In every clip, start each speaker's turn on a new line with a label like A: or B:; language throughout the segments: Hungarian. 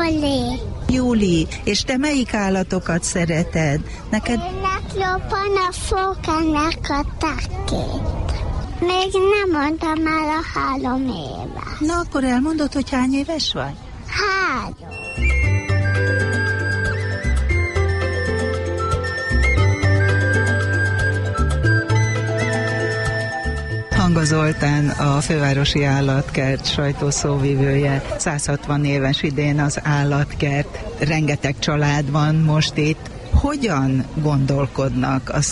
A: Júli.
B: Júli, és te melyik állatokat szereted? Neked?
A: Ennek jobban a fókának a takét. Még nem mondtam el a 3 éves.
B: Na, akkor elmondod, hogy hány éves vagy?
A: 3.
B: Hanga Zoltán, a Fővárosi Állatkert sajtószóvivője, 160 éves idén az állatkert. Rengeteg család van most itt. Hogyan gondolkodnak a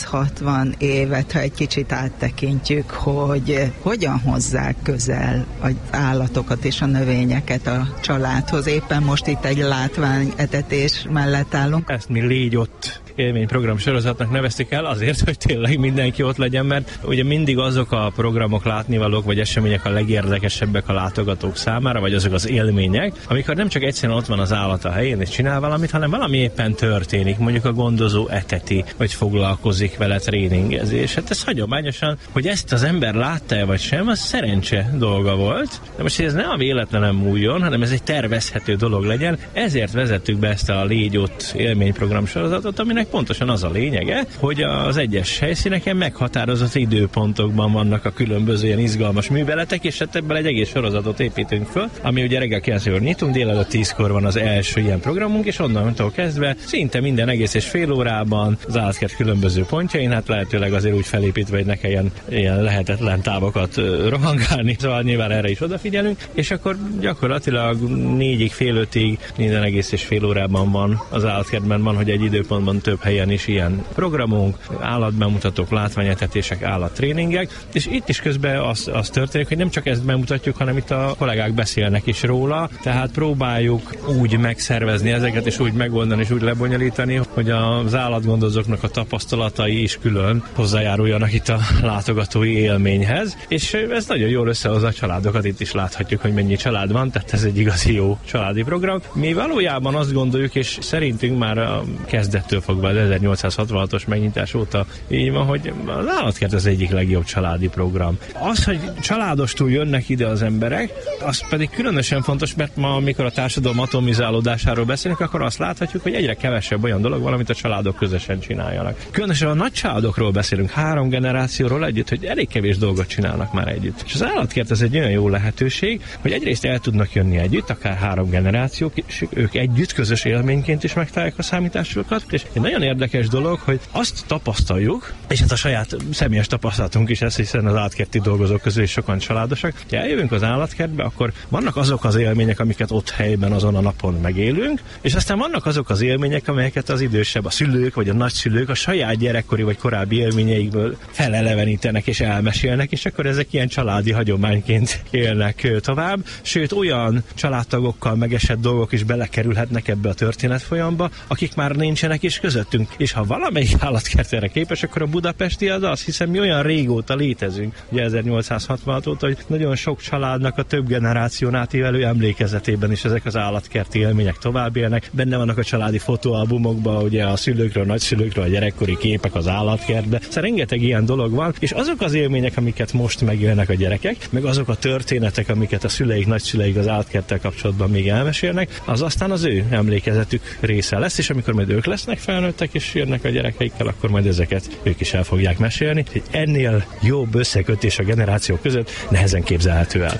B: 160 évet, ha egy kicsit áttekintjük, hogy hogyan hozzák közel az állatokat és a növényeket a családhoz? Éppen most itt egy látványetetés mellett állunk.
C: Ezt mi Légy ott élményprogram sorozatnak neveztük el azért, hogy tényleg mindenki ott legyen, mert ugye mindig azok a programok, látnivalók vagy események a legérdekesebbek a látogatók számára, vagy azok az élmények, amikor nem csak egyszerűen ott van az állat a helyén és csinál valamit, hanem valami éppen történik, mondjuk a gondozó eteti, vagy foglalkozik vele, tréningezés. Hát ez hagyományosan, hogy ezt az ember látta-e vagy sem, az szerencse dolga volt. De most ez nem a véletlenem múljon, hanem ez egy tervezhető dolog legyen. Ezért vezettük be ezt a Légy ott élményprogram sorozatot, aminek pontosan az a lényege, hogy az egyes helyszíneken meghatározott időpontokban vannak a különböző ilyen izgalmas műveletek, és hát ebből egy egész sorozatot építünk föl, ami ugye reggel 9-kor nyitunk, délelőtt 10-kor van az első ilyen programunk, és onnantól kezdve szinte minden egész és fél órában az állatkert különböző pontjain, hát lehetőleg azért úgy felépítve, hogy ne kelljen ilyen lehetetlen távokat rohangálni, szóval nyilván erre is odafigyelünk, és akkor gyakorlatilag 4-ig, fél 5-ig minden egész és fél órában van az állatkertben, van, hogy egy időpontban több helyen is ilyen programunk, állatbemutatók, látványetetések, állattréningek, és itt is közben az történik, hogy nem csak ezt bemutatjuk, hanem itt a kollégák beszélnek is róla, tehát próbáljuk úgy megszervezni ezeket, és úgy megoldani, és úgy lebonyolítani, hogy az állatgondozóknak a tapasztalatai is külön hozzájáruljanak itt a látogatói élményhez, és ez nagyon jól összehozza a családokat, itt is láthatjuk, hogy mennyi család van, tehát ez egy igazi jó családi program. Mi valójában azt gondoljuk, és szerintünk már a kezdettől fogva az 1866-os megnyitás óta így van, hogy az állatkert az egyik legjobb családi program. Az, hogy családostul jönnek ide az emberek, az pedig különösen fontos, mert ma, amikor a társadalom atomizálódásáról beszélünk, akkor azt láthatjuk, hogy egyre kevesebb olyan dolog van, amit a családok közösen csináljanak. Különösen a nagy családokról beszélünk, 3 generációról együtt, hogy elég kevés dolgot csinálnak már együtt. És az állatkert ez egy olyan jó lehetőség, hogy egyrészt el tudnak jönni együtt, akár 3 generációk, és ők együtt közös élményként is megtalálják a számításokat, és egy nagyon érdekes dolog, hogy azt tapasztaljuk, és hát a saját személyes tapasztalatunk is ez, hiszen az állatkerti dolgozók közül is sokan családosak, hogy eljövünk az állatkertbe, akkor vannak azok az élmények, amiket ott helyben azon a napon megélünk, és aztán vannak azok az élmények, amelyeket az idősebb, a szülők vagy a nagyszülők a saját gyerekkori vagy korábbi élményeikből felelevenítenek és elmesélnek, és akkor ezek ilyen családi hagyományként élnek tovább, sőt olyan családtagokkal megesett dolgok is belekerülhetnek ebbe a történetfolyamba, akik már nincsenek is közöttünk. És ha valamelyik állatkert erre képes, akkor a budapesti az, hiszen mi olyan régóta létezünk, ugye 1866 óta, hogy nagyon sok családnak a több generáción átívelő emlékezetében is ezek az állatkerti élmények tovább élnek. Benne vannak a családi fotóalbumokban, ugye a szülőkről, a nagyszülőkről, a gyerekkori képek az állatkertbe. Szóval rengeteg ilyen dolog van, és azok az élmények, amiket most megélnek a gyerekek, meg azok a történetek, amiket a szüleik, nagyszüleik az állatkerttel kapcsolatban még elmesélnek, az aztán az ő emlékezetük része lesz, és amikor majd ők lesznek felnőttek, és jönnek a gyerekeikkel, akkor majd ezeket ők is el fogják mesélni. Egy ennél jobb összekötés a generációk között nehezen képzelhető el.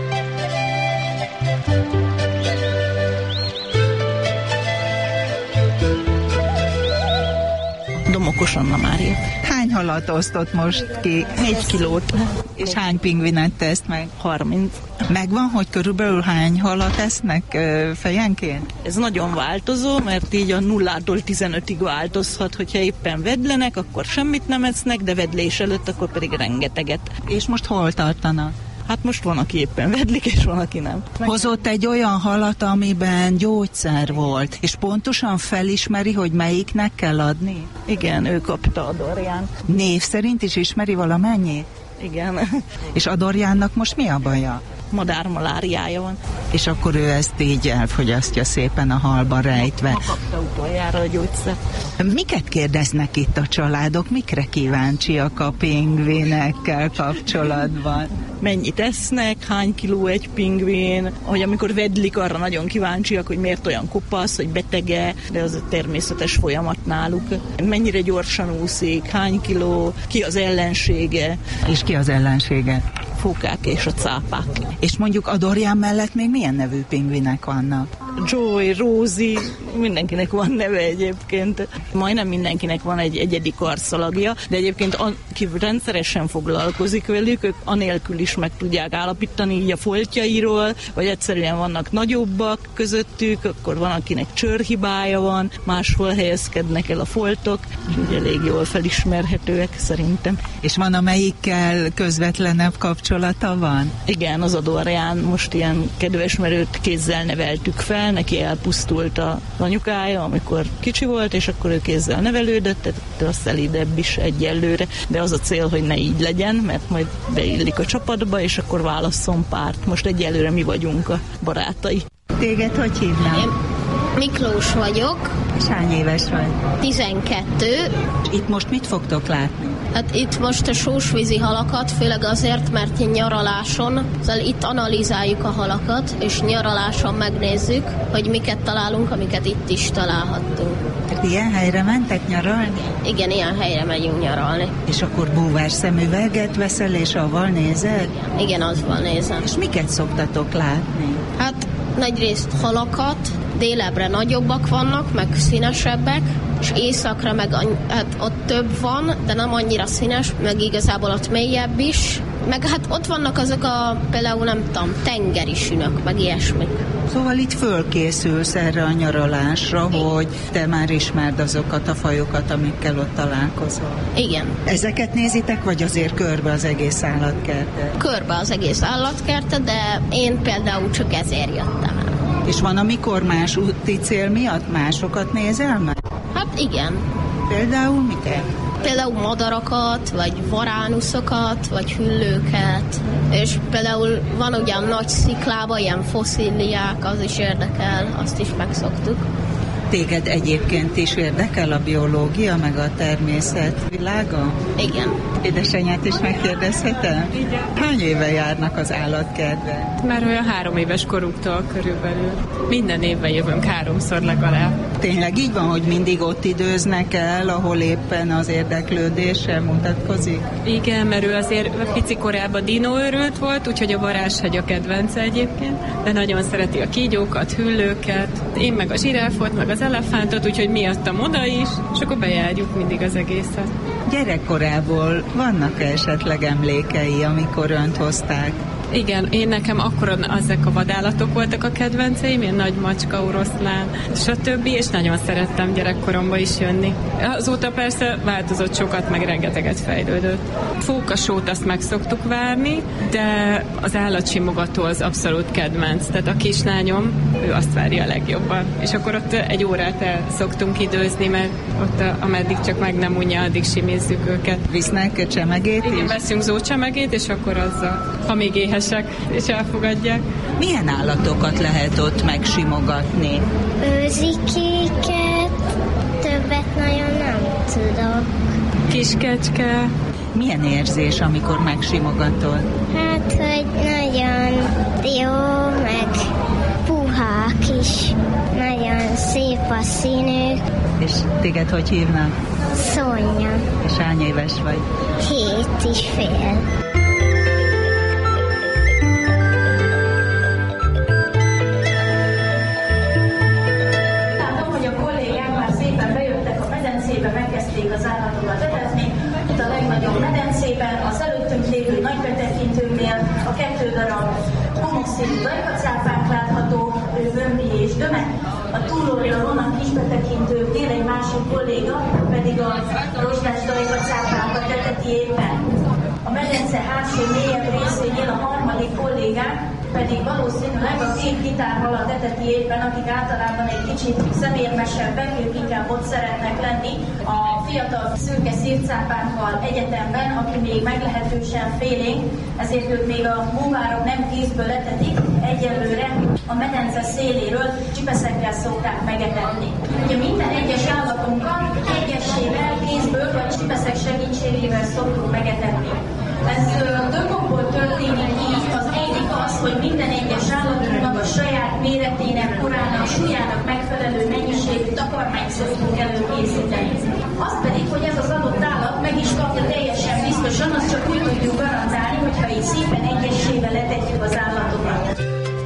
D: Domokos Anna Mária.
B: Hány halat osztott most ki?
D: 4 kilót.
B: És hány pingvinet tesz meg?
D: 30.
B: Megvan, hogy körülbelül hány halat esznek fejenként?
D: Ez nagyon változó, mert így a 0-tól 15-ig változhat, hogyha éppen vedlenek, akkor semmit nem esznek, de vedlés előtt akkor pedig rengeteget.
B: És most hol tartanak?
D: Hát most van, aki éppen vedlik, és van, aki nem.
B: Hozott egy olyan halat, amiben gyógyszer volt, és pontosan felismeri, hogy melyiknek kell adni?
D: Igen, ő kapta a Dorjánt.
B: Név szerint is ismeri valamennyit?
D: Igen.
B: És a Dorjánnak most mi a baja?
D: madármaláriája van.
B: És akkor ő ezt így elfogyasztja szépen a halba rejtve.
D: Ma kapta utoljára a gyógyszert.
B: Miket kérdeznek itt a családok? Mikre kíváncsiak a pingvinekkel kapcsolatban?
D: Mennyit esznek, hány kiló egy pingvin, hogy amikor vedlik, arra nagyon kíváncsiak, hogy miért olyan kopasz, hogy betege, de az a természetes folyamat náluk. Mennyire gyorsan úszik, hány kiló, ki az ellensége.
B: És ki az ellensége?
D: Fókák és a cápák.
B: És mondjuk a Dorian mellett még milyen nevű pingvinek vannak?
D: Joy, Rosie, mindenkinek van neve egyébként. Majdnem mindenkinek van egy egyedi karszalagja, de egyébként aki rendszeresen foglalkozik velük, ők anélkül is meg tudják állapítani így a foltjairól, vagy egyszerűen vannak nagyobbak közöttük, akkor van, akinek csőrhibája van, máshol helyezkednek el a foltok, és elég jól felismerhetőek szerintem.
B: És van, amelyikkel közvetlenebb kapcsolata van?
D: Igen, az a Dorian most ilyen kedves, mert őt kézzel neveltük fel, neki elpusztult az anyukája, amikor kicsi volt, és akkor ő kézzel nevelődött, tehát szelídebb is egyelőre, de az a cél, hogy ne így legyen, mert majd beillik a csapatba, és akkor válasszon párt. Most egyelőre mi vagyunk a barátai.
B: Téged hogy hívnak?
A: Én Miklós vagyok.
B: És hány éves vagy?
A: 12.
B: Itt most mit fogtok látni?
A: Hát itt most a sósvízi halakat, főleg azért, mert nyaraláson, szóval itt analizáljuk a halakat, és nyaraláson megnézzük, hogy miket találunk, amiket itt is találhattunk.
B: Tehát ilyen helyre mentek nyaralni?
A: Igen, ilyen helyre megyünk nyaralni.
B: És akkor búvár szemüveget veszel, és avval nézed?
A: Igen, azzal nézem.
B: És miket szoktatok látni?
A: Hát nagyrészt halakat, délebre nagyobbak vannak, meg színesebbek, és északra meg hát ott több van, de nem annyira színes, meg igazából ott mélyebb is. Meg hát ott vannak azok például nem tudom, tengeri sünök, meg ilyesmik.
B: Szóval itt fölkészülsz erre a nyaralásra, hogy te már ismerd azokat a fajokat, amikkel ott találkozol.
A: Igen.
B: Ezeket nézitek, vagy azért körbe az egész állatkertet?
A: Körbe az egész állatkertet, de én például csak ezért jöttem el.
B: És van, amikor más úti cél miatt másokat nézel meg?
A: Hát igen.
B: Például miket?
A: Például madarakat, vagy varánuszokat, vagy hüllőket. És például van ugyan nagy sziklában ilyen fosszíliák, az is érdekel, azt is megszoktuk.
B: Téged egyébként is érdekel a biológia, meg a természet világa?
A: Igen.
B: Édesanyját is megkérdezhetem?
E: Igen.
B: Hány éve járnak az állatkertbe?
E: Már olyan 3 éves koruktól körülbelül. Minden évben jövünk 3-szor legalább.
B: Tényleg így van, hogy mindig ott időznek el, ahol éppen az érdeklődése mutatkozik?
E: Igen, mert ő azért pici korában dinóőrült volt, úgyhogy a varázshegy a kedvence egyébként, de nagyon szereti a kígyókat, hüllőket, én meg a zsiráfot, meg az elefántot, úgyhogy miattam oda is, és akkor bejárjuk mindig az egészet.
B: Gyerekkorából vannak esetleg emlékei, amikor önt hozták?
E: Igen, nekem akkor ezek a vadállatok voltak a kedvenceim, ilyen nagy macska, oroszlán, stb. És nagyon szerettem gyerekkoromban is jönni. Azóta persze változott sokat, meg rengeteget fejlődött. Fókasót azt meg szoktuk várni, de az állatsimogató az abszolút kedvenc. Tehát a kislányom, ő azt várja a legjobban. És akkor ott egy órát el szoktunk időzni, mert ott ameddig csak meg nem unja, addig simézzük őket.
B: Visznek csemegét is?
E: Igen, veszünk zócsemegét, és akkor azzal, ha még éhesek, és elfogadják.
B: Milyen állatokat lehet ott megsimogatni?
A: Őzikéket, többet nagyon nem tudok.
E: Kiskecske.
B: Milyen érzés, amikor megsimogatod?
A: Hát, hogy nagyon jó, meg puhák is. Nagyon szép a színük.
B: És téged hogy hívnak?
A: Szonya.
B: És hány éves vagy?
A: 7,5.
F: Megkezdték az állatokat vezetni. Itt a legnagyobb medencében, az előttünk lévő nagybetekintőnél a 2 darab homokszínű dajkacápánk látható, Bömbi és Döme. A túloldalon a kisbetekintőknél egy másik kolléga pedig a rozsdás dajkacápánkat veteti éppen. A medence hátsó mélyebb részénél a harmadik kollégánk pedig valószínűleg a két gitárhalat eteti éppen, akik általában egy kicsit szemérmesebbek, ők inkább ott szeretnek lenni a fiatal szürke szírcápánkkal egyetemben, aki még meglehetősen félénk, ezért ők még a búvárok nem kézből etetik, egyelőre a medence széléről csipeszekkel szokták megetetni. Ugye minden egyes állatunkat egyesével, kézből vagy csipeszek segítségével szoktuk megetetni. Ez több okból történik így. Az egyik az, hogy minden egyes állatunknak a saját méretének, korának, súlyának megfelelő mennyiségű takarmányt szoktunk előkészíteni. Az pedig, hogy ez az adott állat meg is kapja teljesen biztosan, azt csak úgy tudjuk garantálni, hogyha így szépen egyesével etetjük az állatokat.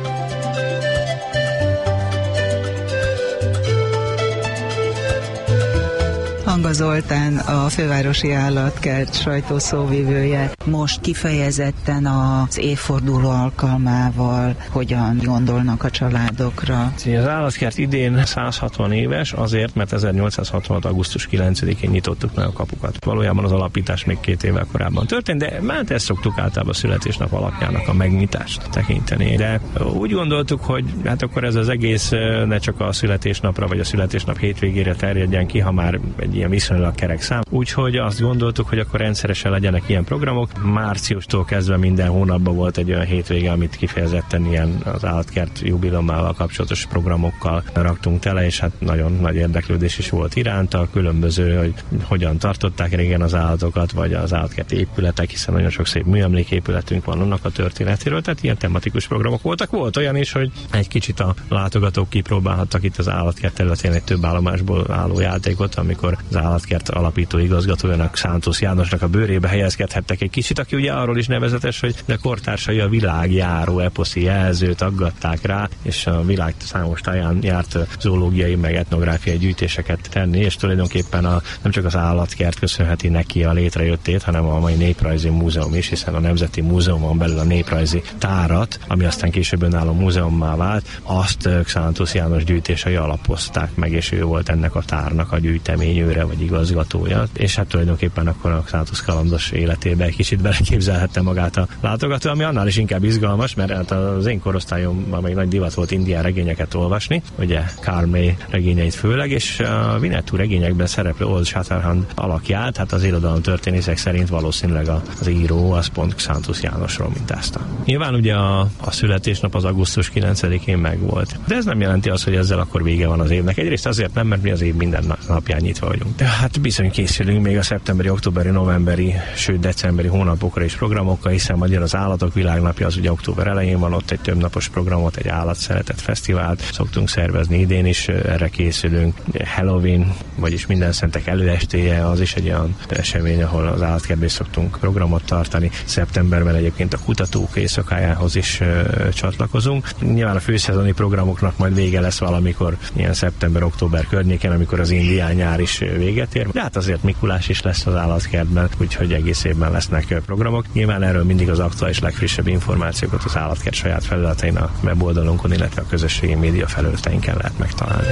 B: Hanga Zoltán, a Fővárosi Állatkert sajtószóvivője. Most kifejezetten az évforduló alkalmával hogyan gondolnak a családokra?
C: Az állatkert idén 160 éves, azért, mert 1866. augusztus 9-én nyitottuk meg a kapukat. Valójában az alapítás még 2 évvel korábban történt, de már ezt szoktuk általában a születésnap alapjának a megnyitást tekinteni. De úgy gondoltuk, hogy hát akkor ez az egész ne csak a születésnapra vagy a születésnap hétvégére terjedjen ki, ha már egy ilyen viszonylag kerek szám. Úgyhogy azt gondoltuk, hogy akkor rendszeresen legyenek ilyen programok. Márciustól kezdve minden hónapban volt egy olyan hétvége, amit kifejezetten ilyen az állatkert jubileumával kapcsolatos programokkal raktunk tele, és hát nagyon nagy érdeklődés is volt iránta, különböző, hogy hogyan tartották régen az állatokat, vagy az állatkert épületek, hiszen nagyon sok szép műemléképületünk van annak a történetéről, tehát ilyen tematikus programok voltak. Volt olyan is, hogy egy kicsit a látogatók kipróbálhattak itt az állatkert területén egy több állomásból álló játékot, amikor az állatkert alapító igazgatójának, Szántos Jánosnak a bőrébe helyezkedhettek egy kicsit, aki ugye arról is nevezetes, hogy de kortársai a világjáró eposzi jelzőt aggatták rá, és a világ számos táján járt zoológiai meg etnográfiai gyűjtéseket tenni, és tulajdonképpen nem csak az állatkert köszönheti neki a létrejöttét, hanem a mai Néprajzi Múzeum is, hiszen a Nemzeti Múzeumon belül a néprajzi tárat, ami aztán később önálló múzeummá vált, azt Szántos János gyűjtései alapozták meg, és ő volt ennek a tárnak a gyűjteményőre vagy igazgatója, és hát tulajdonképpen akkor a Xanthus kalandos életébe egy kicsit beleképzelhette magát a látogató, ami annál is inkább izgalmas, mert hát az én korosztályomban még nagy divat volt indián regényeket olvasni, ugye Karl May regényeit főleg, és a Winnetou regényekben szereplő Old Shatterhand alakját, hát az irodalom történészek szerint valószínűleg az író az pont Xanthus Jánosról mintázta. Nyilván ugye a születésnap az augusztus 9-én megvolt, de ez nem jelenti azt, hogy ezzel akkor vége van az évnek. Egyrészt azért nem, mert mi az év minden napján nyitva vagyunk. De hát bizony készülünk még a szeptemberi, októberi, novemberi, sőt decemberi hónapokra is programokkal, hiszen majd jön az Állatok Világnapja, az ugye október elején van, ott egy többnapos programot, egy állatszeretet fesztivált szoktunk szervezni, idén is erre készülünk. Halloween, vagyis minden szentek előestéje, az is egy olyan esemény, ahol az állatkertben szoktunk programot tartani. Szeptemberben egyébként a kutatók éjszakájához is csatlakozunk. Nyilván a főszezoni programoknak majd vége lesz valamikor ilyen szeptember-október környéken, amikor az indián nyár is véget ér. De hát azért Mikulás is lesz az állatkertben, úgyhogy egész évben lesznek programok. Nyilván erről mindig az aktuális legfrissebb információkat az állatkert saját felületein, a weboldalunkon, illetve a közösségi média felületeinken lehet megtalálni.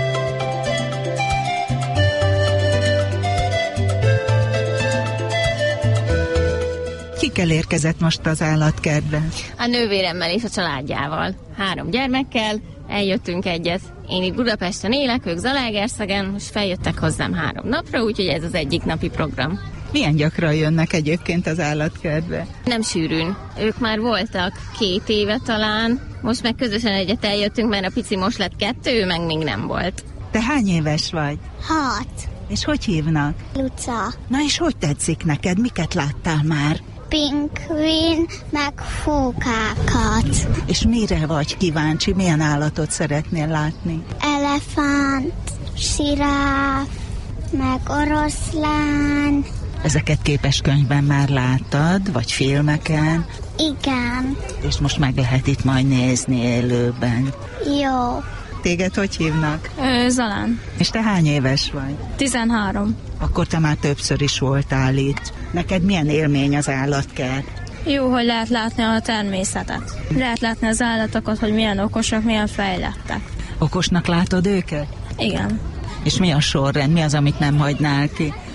B: Kikkel érkezett most az állatkertbe?
G: A nővéremmel és a családjával. 3 gyermekkel, eljöttünk egyet. Én itt Budapesten élek, ők Zalaegerszegen, most feljöttek hozzám 3 napra, úgyhogy ez az egyik napi program.
B: Milyen gyakran jönnek egyébként az állatkertbe?
G: Nem sűrűn. Ők már voltak 2 éve talán, most meg közösen egyet eljöttünk, mert a pici most lett 2, ő meg még nem volt.
B: Te hány éves vagy?
H: 6.
B: És hogy hívnak?
H: Luca.
B: Na és hogy tetszik neked? Miket láttál már?
H: Pingvin, meg fókákat.
B: És mire vagy kíváncsi? Milyen állatot szeretnél látni?
H: Elefánt, siráf, meg oroszlán.
B: Ezeket képeskönyvben már láttad, vagy filmeken?
H: Igen.
B: És most meg lehet itt majd nézni élőben.
H: Jó.
B: Téged hogy hívnak?
I: Zalán.
B: És te hány éves vagy?
I: 13.
B: Akkor te már többször is voltál itt. Neked milyen élmény az állatkert?
I: Jó, hogy lehet látni a természetet. Lehet látni az állatokat, hogy milyen okosak, milyen fejlettek.
B: Okosnak látod őket?
I: Igen.
B: És mi a sorrend? Mi az, amit nem hagynál ki?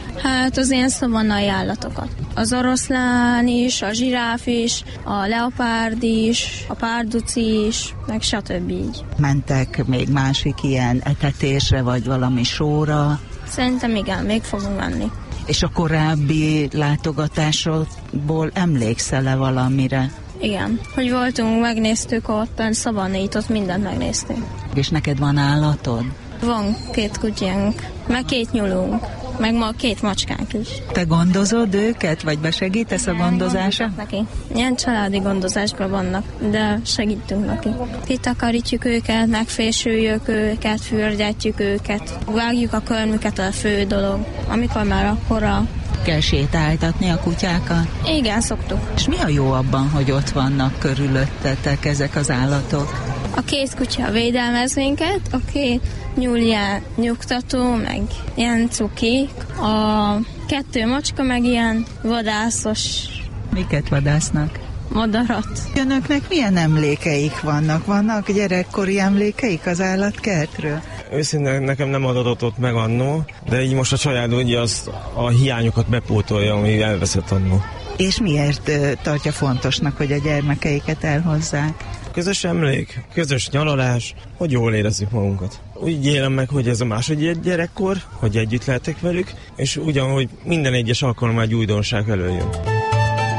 I: Hát az ilyen szavannai állatokat. Az oroszlán is, a zsiráf is, a leopárd is, a párduci is, meg stb. Így.
B: Mentek még másik ilyen etetésre, vagy valami sóra?
I: Szerintem igen, még fogunk menni.
B: És a korábbi látogatásokból emlékszel-e valamire?
I: Igen, hogy voltunk, megnéztük ott, szavannét, ott mindent megnéztünk.
B: És neked van állatod?
I: Van 2 kutyánk, meg 2 nyulunk, meg ma 2 macskánk is.
B: Te gondozod őket, vagy besegítesz a gondozásra?
I: Neki. Ilyen családi gondozásban vannak, de segítünk neki. Kitakarítjuk őket, megfésüljük őket, fürdetjük őket, vágjuk a körmüket, a fő dolog, amikor már akkora.
B: Kell sétáltatni a kutyákat?
I: Igen, szoktuk.
B: És mi a jó abban, hogy ott vannak körülöttetek ezek az állatok?
I: A 2 kutya védelmez minket, a 2 nyúl ilyen nyugtató, meg ilyen cuki, a 2 macska meg ilyen vadászos.
B: Miket vadásznak?
I: Madarat.
B: Önöknek milyen emlékeik vannak? Vannak gyerekkori emlékeik az állatkertről?
J: Őszintén nekem nem adatott ott meg annó, de így most a család ugye azt a hiányokat bepótolja, ami elveszett annó.
B: És miért tartja fontosnak, hogy a gyermekeiket elhozzák?
J: Közös emlék, közös nyaralás, hogy jól érezzük magunkat. Úgy élem meg, hogy ez a második gyerekkor, hogy együtt lehetek velük, és ugyanhogy minden egyes alkalommal egy újdonság előjön.